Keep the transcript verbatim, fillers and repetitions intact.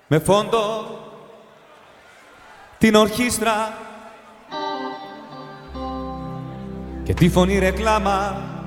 με φόντο την ορχήστρα και τη φωνή ρεκλάμα